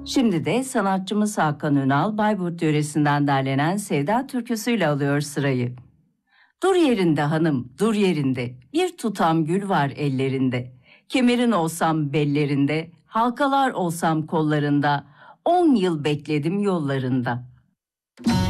Şimdi de sanatçımız Hakan Ünal, Bayburt yöresinden derlenen Sevda türküsüyle alıyor sırayı. Dur yerinde hanım, dur yerinde, bir tutam gül var ellerinde. Kemerin olsam bellerinde, halkalar olsam kollarında, 10 yıl bekledim yollarında.